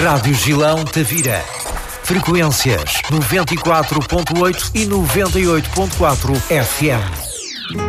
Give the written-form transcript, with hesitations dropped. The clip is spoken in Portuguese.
Rádio Gilão Tavira. Frequências 94.8 e 98.4 FM.